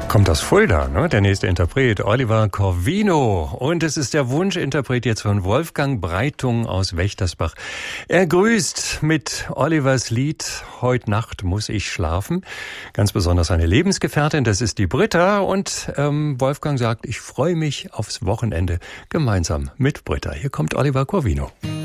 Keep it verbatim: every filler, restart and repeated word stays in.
Kommt aus Fulda, ne? Der nächste Interpret, Oliver Corvino. Und es ist der Wunschinterpret jetzt von Wolfgang Breitung aus Wächtersbach. Er grüßt mit Olivers Lied Heut Nacht muss ich schlafen. Ganz besonders seine Lebensgefährtin, das ist die Britta. Und ähm, Wolfgang sagt, ich freue mich aufs Wochenende gemeinsam mit Britta. Hier kommt Oliver Corvino.